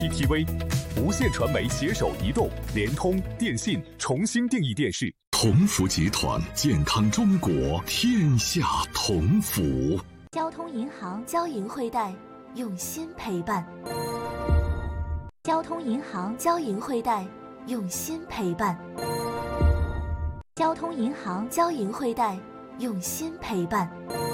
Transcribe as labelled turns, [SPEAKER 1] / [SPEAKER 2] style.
[SPEAKER 1] CCTV，无线传媒携手移动、联通、电信重新定义电视。
[SPEAKER 2] 同福集团，健康中国，天下同福。
[SPEAKER 3] 交通银行交银汇贷，用心陪伴。交通银行交银汇贷，用心陪伴。交通银行交银汇贷，用心陪伴。